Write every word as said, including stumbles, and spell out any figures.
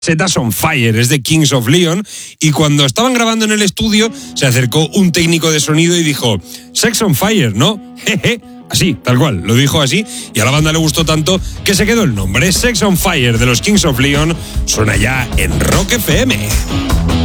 Setas on Fire, es de Kings of Leon, y cuando estaban grabando en el estudio se acercó un técnico de sonido y dijo: Sex on Fire, ¿no? Jeje. Así, tal cual, lo dijo así, y a la banda le gustó tanto que se quedó el nombre. Sex on Fire de los Kings of Leon suena ya en Rock F M.